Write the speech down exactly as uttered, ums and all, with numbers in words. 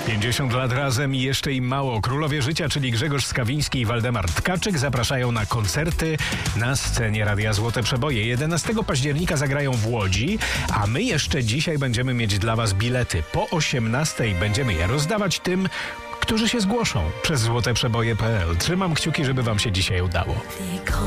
pięćdziesiąt lat razem i jeszcze im mało. Królowie życia, czyli Grzegorz Skawiński i Waldemar Tkaczyk zapraszają na koncerty na scenie Radia Złote Przeboje. jedenastego października zagrają w Łodzi, a my jeszcze dzisiaj będziemy mieć dla was bilety. Po osiemnastej będziemy je rozdawać tym, którzy się zgłoszą przez złoteprzeboje kropka pe el. Trzymam kciuki, żeby wam się dzisiaj udało.